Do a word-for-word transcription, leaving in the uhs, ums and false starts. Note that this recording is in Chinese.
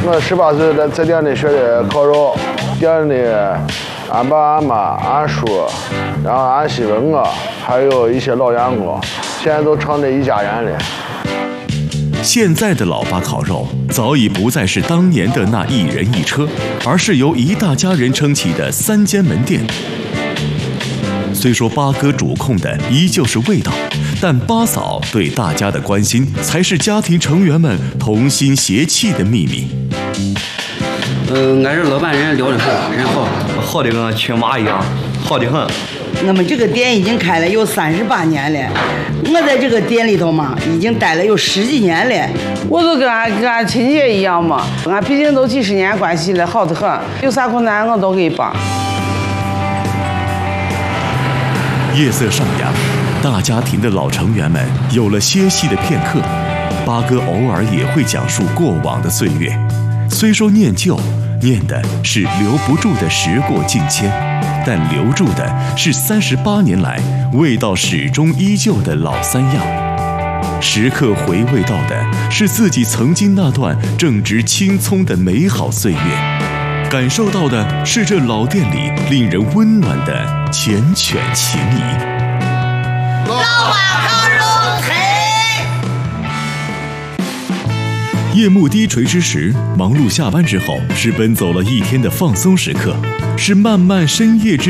我十八岁在在店里学的烤肉，店里俺爸俺妈俺叔，然后俺媳妇我，还有一些老员工，现在都成了一家人了。 现在的老八烤肉早已不再是当年的那一人一车，而是由一大家人撑起的三间门店。虽说八哥主控的依旧是味道，但八嫂对大家的关心才是家庭成员们同心协气的秘密。 呃，俺这老板人聊得好，人好，好的跟亲妈一样，好的很。 我们这个店已经开了有三十八年了，我在这个店里头嘛，已经待了有十几年了。 我都跟俺跟俺亲戚一样嘛，俺毕竟都几十年关系了，好得很，有啥困难我都给帮。 夜色上扬，大家庭的老成员们有了歇息的片刻。八哥偶尔也会讲述过往的岁月，虽说念旧，念的是留不住的时过境迁，但留住的是三十八年来味道始终依旧的老三样。时刻回味到的是自己曾经那段正值青葱的美好岁月，感受到的是这老店里令人温暖的缱绻情谊。 老八烤肉腿。 夜幕低垂之时，忙碌下班之后，是奔走了一天的放松时刻，是漫漫深夜之